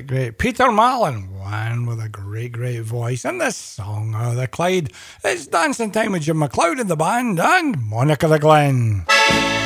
great Peter Mallon, one with a great voice. And this song, The Clyde, it's dancing time with Jim McLeod in the band and Monica the Glen.